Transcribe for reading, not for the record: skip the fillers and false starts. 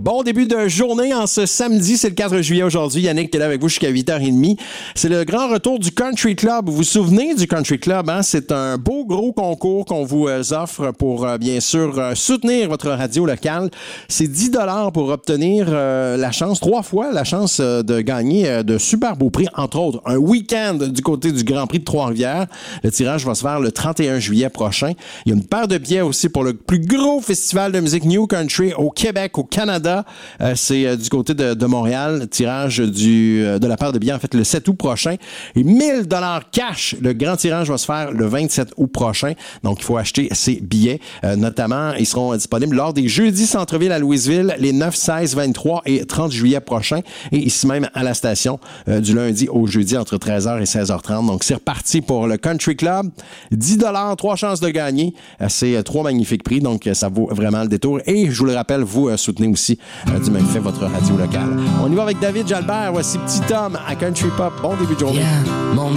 Bon début de journée en ce samedi, c'est le 4 juillet aujourd'hui. Yannick est là avec vous jusqu'à 8h30. C'est le grand retour du Country Club. Vous vous souvenez du Country Club, hein? C'est un beau gros concours qu'on vous offre pour, bien sûr, soutenir votre radio locale. C'est 10 $ pour obtenir la chance, 3 fois la chance de gagner de super beaux prix, entre autres un week-end du côté du Grand Prix de Trois-Rivières. Le tirage va se faire le 31 juillet prochain. Il y a une paire de billets aussi pour le plus gros festival de musique New Country au Québec, au Canada. C'est du côté de Montréal, tirage de la paire de billets, en fait, le 7 août prochain. Et 1000 $ cash, le grand tirage va se faire le 27 août prochain. Donc, il faut acheter ces billets. Notamment, ils seront disponibles lors des jeudis Centre-Ville à Louisville, les 9, 16, 23 et 30 juillet prochains. Et ici même à la station, du lundi au jeudi, entre 13h et 16h30. Donc, c'est reparti pour le Country Club. 10 $, 3 chances de gagner. C'est 3 magnifiques prix. Donc, ça vaut vraiment le détour. Et je vous le rappelle, vous soutenez aussi du même fait votre radio locale. On y va avec David Jalbert. Voici Petit Tom à Country Pop. Bon début de journée. Yeah,